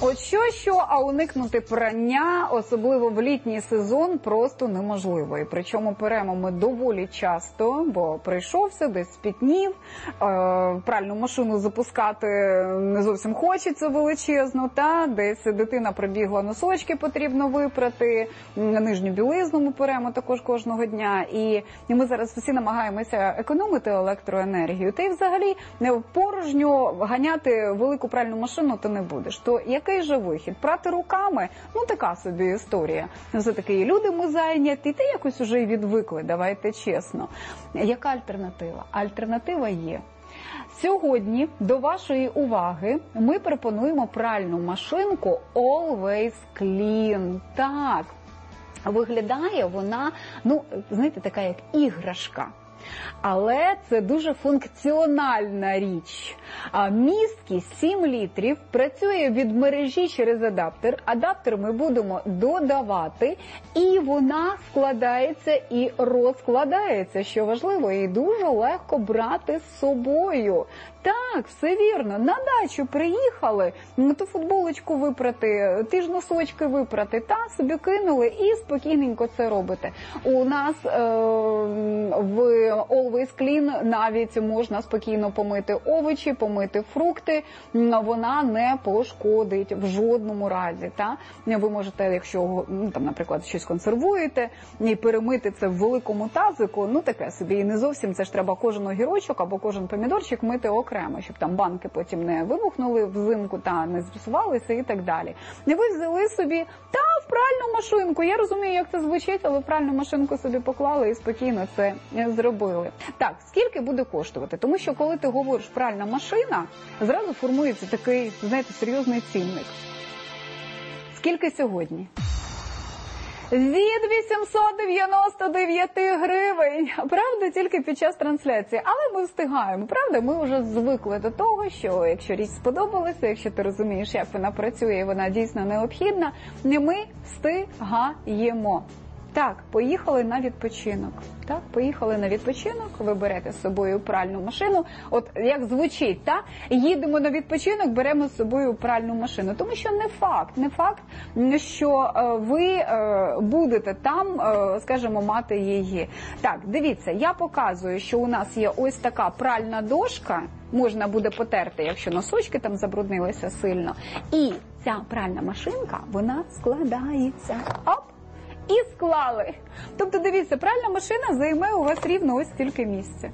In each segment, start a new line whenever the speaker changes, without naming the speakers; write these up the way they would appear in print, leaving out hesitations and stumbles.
От що, а уникнути прання, особливо в літній сезон, просто неможливо. І причому перемо ми доволі часто, бо прийшовся, десь спітнів, пральну машину запускати не зовсім хочеться величезно, та десь дитина прибігла, носочки потрібно випрати, нижню білизну ми перемо також кожного дня. І ми зараз всі намагаємося економити електроенергію. Та й взагалі порожньо ганяти велику пральну машину ти не будеш. То який же вихід? Прати руками? Ну, така собі історія. Все-таки і люди ми зайняті, та якось уже і відвикли, давайте чесно. Яка альтернатива? Альтернатива є. Сьогодні до вашої уваги ми пропонуємо пральну машинку Always Clean. Так, виглядає вона, ну, знаєте, така як іграшка. Але це дуже функціональна річ. Місткість 7 літрів, працює від мережі через адаптер. Адаптер ми будемо додавати, і вона складається і розкладається, що важливо, і дуже легко брати з собою. Так, все вірно. На дачу приїхали, ту футболочку випрати, ті ж носочки випрати, та собі кинули і спокійненько це робите. У нас в Always Clean навіть можна спокійно помити овочі, помити фрукти, вона не пошкодить в жодному разі. Та? Ви можете, якщо, там, наприклад, щось консервуєте, і перемити це в великому тазику, ну таке собі, і не зовсім, це ж треба кожен огірочок або кожен помідорчик мити окремо, щоб там банки потім не вибухнули взимку та не зіпсувалися і так далі. І ви взяли собі, в пральну машинку, я розумію, як це звучить, але в пральну машинку собі поклали і спокійно це зробили. Так, скільки буде коштувати? Тому що коли ти говориш пральна машина, зразу формується такий, знаєте, серйозний цінник. Скільки сьогодні? Від 899 гривень. Правда, тільки під час трансляції. Але ми встигаємо. Правда, ми вже звикли до того, що якщо річ сподобалася, якщо ти розумієш, як вона працює і вона дійсно необхідна, ми встигаємо. Так, поїхали на відпочинок. Так, поїхали на відпочинок, ви берете з собою пральну машину. От як звучить, так? Їдемо на відпочинок, беремо з собою пральну машину. Тому що не факт, що ви будете там, скажімо, мати її. Так, дивіться, я показую, що у нас є ось така пральна дошка. Можна буде потерти, якщо носочки там забруднилися сильно. І ця пральна машинка, вона складається. Оп! І склали. Тобто, дивіться, пральна машина займе у вас рівно ось стільки місця.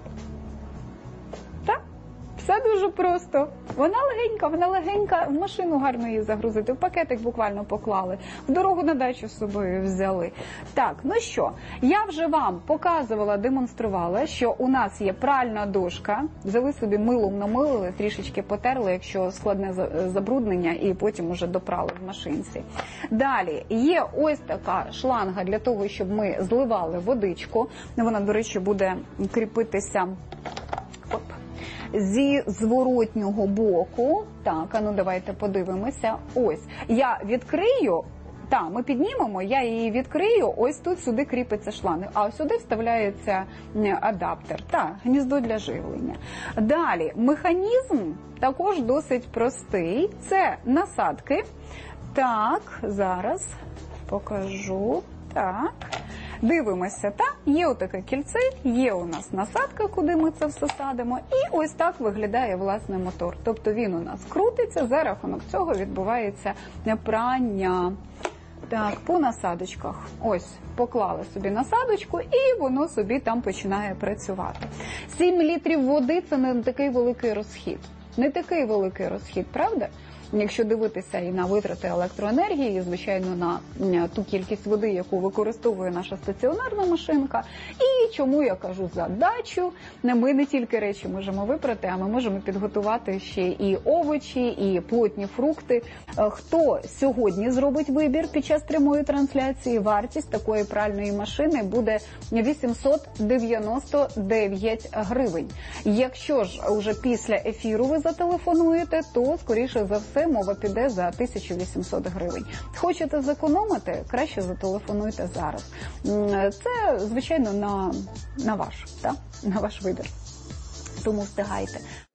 Так? Все дуже просто. Вона легенька, в машину гарно її загрузити, в пакетик буквально поклали, в дорогу на дачу з собою взяли. Так, ну що, я вже вам показувала, демонструвала, що у нас є пральна дошка, взяли собі милом, намилили, трішечки потерли, якщо складне забруднення, і потім уже допрали в машинці. Далі, є ось така шланга для того, щоб ми зливали водичку. Вона, до речі, буде кріпитися зі зворотнього боку. Так, а ну давайте подивимося. Ось, я відкрию, ми піднімемо, я її відкрию, ось тут сюди кріпиться шланг, а ось сюди вставляється адаптер, гніздо для живлення. Далі, механізм також досить простий, це насадки. Так, зараз покажу, так. Дивимося, є отаке кільце, є у нас насадка, куди ми це все садимо, і ось так виглядає, власне, мотор. Тобто він у нас крутиться, за рахунок цього відбувається прання. Так, по насадочках. Ось, поклали собі насадочку, і воно собі там починає працювати. 7 літрів води – це не такий великий розхід. Не такий великий розхід, правда? Якщо дивитися і на витрати електроенергії, і, звичайно, на ту кількість води, яку використовує наша стаціонарна машинка. І чому я кажу за дачу, ми не тільки речі можемо випрати, а ми можемо підготувати ще і овочі, і плотні фрукти. Хто сьогодні зробить вибір під час прямої трансляції, вартість такої пральної машини буде 899 гривень. Якщо ж уже після ефіру ви зателефонуєте, то, скоріше за все, мова піде за 1800 гривень. Хочете зекономити? Краще зателефонуйте зараз. Це, звичайно, на ваш вибір. Тому встигайте.